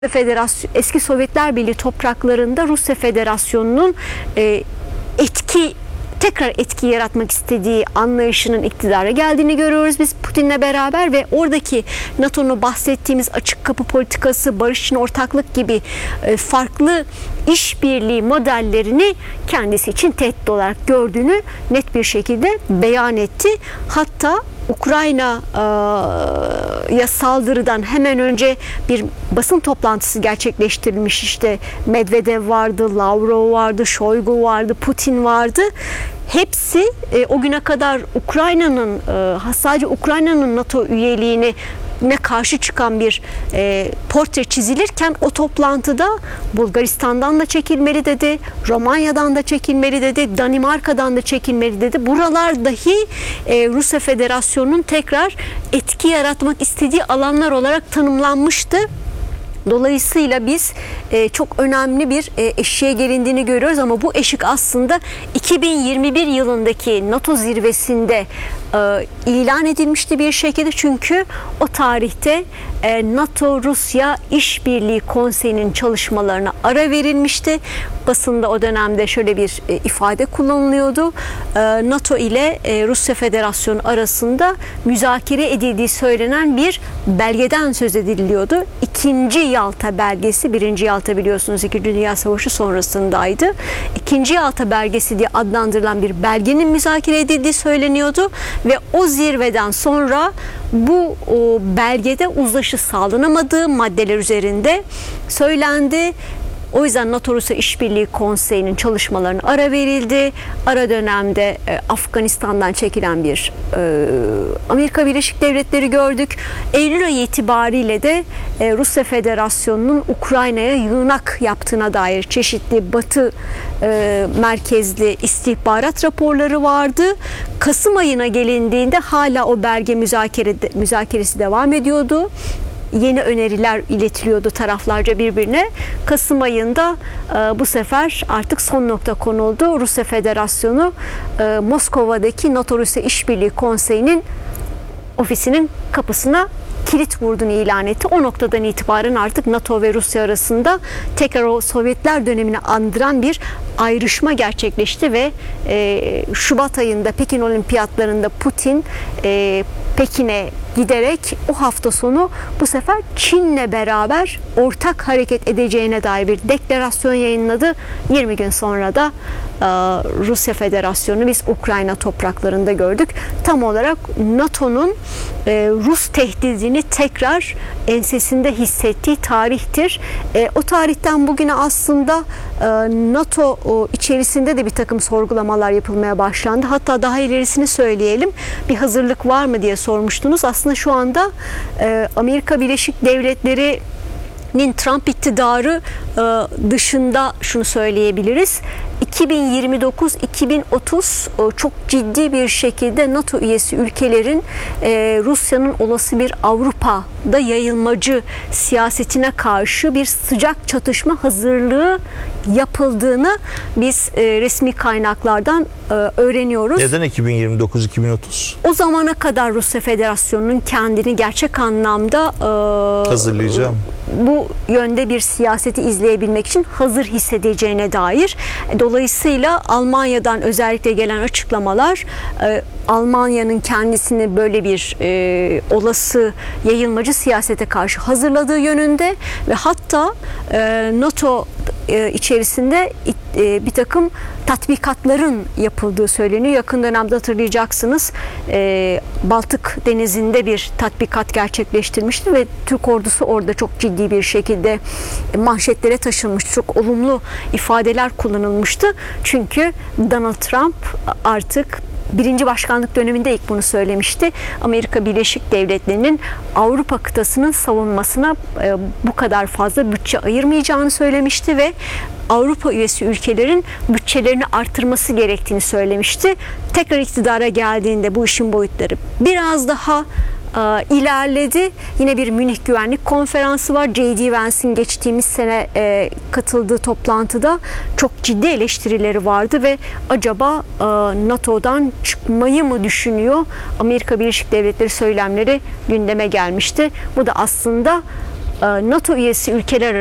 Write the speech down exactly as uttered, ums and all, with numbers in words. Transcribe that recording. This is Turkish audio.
Federasyon, eski Sovyetler Birliği topraklarında Rusya Federasyonu'nun e, etki tekrar etki yaratmak istediği anlayışının iktidara geldiğini görüyoruz biz Putin'le beraber ve oradaki NATO'nun bahsettiğimiz açık kapı politikası, barış için ortaklık gibi e, farklı işbirliği modellerini kendisi için tehdit olarak gördüğünü net bir şekilde beyan etti. Hatta Ukrayna'ya saldırıdan hemen önce bir basın toplantısı gerçekleştirilmiş. İşte Medvedev vardı, Lavrov vardı, Shoigu vardı, Putin vardı. Hepsi e, o güne kadar Ukrayna'nın e, sadece Ukrayna'nın NATO üyeliğini ne karşı çıkan bir e, portre çizilirken o toplantıda Bulgaristan'dan da çekilmeli dedi, Romanya'dan da çekilmeli dedi, Danimarka'dan da çekilmeli dedi. Buralar dahi e, Rusya Federasyonu'nun tekrar etki yaratmak istediği alanlar olarak tanımlanmıştı. Dolayısıyla biz e, çok önemli bir e, eşiğe gelindiğini görüyoruz ama bu eşik aslında iki bin yirmi bir yılındaki NATO zirvesinde e, ilan edilmişti bir şekilde. Çünkü o tarihte e, NATO-Rusya İşbirliği Konseyi'nin çalışmalarına ara verilmişti. Basında o dönemde şöyle bir e, ifade kullanılıyordu. E, NATO ile e, Rusya Federasyonu arasında müzakere edildiği söylenen bir belgeden söz ediliyordu. İkinci Yalta belgesi, birinci Yalta biliyorsunuz İkinci Dünya Savaşı sonrasındaydı. İkinci Yalta belgesi diye adlandırılan bir belgenin müzakere edildiği söyleniyordu ve o zirveden sonra bu o belgede uzlaşı sağlanamadığı maddeler üzerinde söylendi. O yüzden NATO-Rusya İşbirliği Konseyi'nin çalışmalarına ara verildi. Ara dönemde e, Afganistan'dan çekilen bir e, Amerika Birleşik Devletleri gördük. Eylül ayı itibariyle de e, Rusya Federasyonu'nun Ukrayna'ya yığınak yaptığına dair çeşitli Batı e, merkezli istihbarat raporları vardı. Kasım ayına gelindiğinde hala o belge müzakere, müzakeresi devam ediyordu. Yeni öneriler iletiliyordu taraflarca birbirine. Kasım ayında e, bu sefer artık son nokta konuldu. Rusya Federasyonu e, Moskova'daki NATO-Rusya İşbirliği Konseyi'nin ofisinin kapısına kilit vurduğunu ilan etti. O noktadan itibaren artık NATO ve Rusya arasında tekrar o Sovyetler dönemini andıran bir ayrışma gerçekleşti ve e, Şubat ayında Pekin Olimpiyatlarında Putin e, Pekin'e giderek o hafta sonu bu sefer Çin'le beraber ortak hareket edeceğine dair bir deklarasyon yayınladı. yirmi gün sonra da e, Rusya Federasyonu biz Ukrayna topraklarında gördük. Tam olarak NATO'nun e, Rus tehdidini tekrar ensesinde hissettiği tarihtir. E, o tarihten bugüne aslında e, NATO o, içerisinde de bir takım sorgulamalar yapılmaya başlandı. Hatta daha ilerisini söyleyelim. Bir hazırlık var mı diye sormuştunuz. Aslında şu anda e, Amerika Birleşik Devletleri'nin Trump iktidarı e, dışında şunu söyleyebiliriz. iki bin yirmi dokuz iki bin otuz çok ciddi bir şekilde NATO üyesi ülkelerin e, Rusya'nın olası bir Avrupa'da yayılmacı siyasetine karşı bir sıcak çatışma hazırlığı yapıldığını biz e, resmi kaynaklardan e, öğreniyoruz. Neden iki bin yirmi dokuz iki bin otuz? O zamana kadar Rusya Federasyonu'nun kendini gerçek anlamda e, hazırlayacağım. Bu yönde bir siyaseti izleyebilmek için hazır hissedeceğine dair. Dolayısıyla Almanya'dan özellikle gelen açıklamalar e, Almanya'nın kendisini böyle bir e, olası yayılmacı siyasete karşı hazırladığı yönünde ve hatta e, NATO e, içerisinde e, bir takım tatbikatların yapıldığı söyleniyor. Yakın dönemde hatırlayacaksınız e, Baltık Denizi'nde bir tatbikat gerçekleştirmişti ve Türk ordusu orada çok ciddi bir şekilde manşetlere taşınmıştı. Çok olumlu ifadeler kullanılmıştı. Çünkü Donald Trump artık birinci başkanlık döneminde ilk bunu söylemişti. Amerika Birleşik Devletleri'nin Avrupa kıtasının savunmasına e, bu kadar fazla bütçe ayırmayacağını söylemişti ve Avrupa üyesi ülkelerin bütçelerini artırması gerektiğini söylemişti. Tekrar iktidara geldiğinde bu işin boyutları biraz daha e, ilerledi. Yine bir Münih Güvenlik Konferansı var. J D Vance'in geçtiğimiz sene e, katıldığı toplantıda çok ciddi eleştirileri vardı ve acaba e, NATO'dan çıkmayı mı düşünüyor? Amerika Birleşik Devletleri söylemleri gündeme gelmişti. Bu da aslında e, NATO üyesi ülkeler